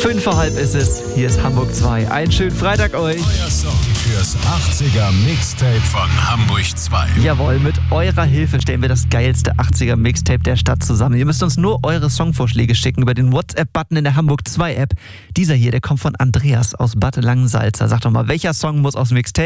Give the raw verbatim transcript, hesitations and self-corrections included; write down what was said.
Fünf vor halb ist es. Hier ist Hamburg zwei. Einen schönen Freitag euch. Euer Song fürs achtziger Mixtape von Hamburg zwei. Jawohl, mit eurer Hilfe stellen wir das geilste achtziger Mixtape der Stadt zusammen. Ihr müsst uns nur eure Songvorschläge schicken über den WhatsApp-Button in der Hamburg zwei App. Dieser hier, der kommt von Andreas aus Bad Langensalza. Sag doch mal, welcher Song muss aufs Mixtape?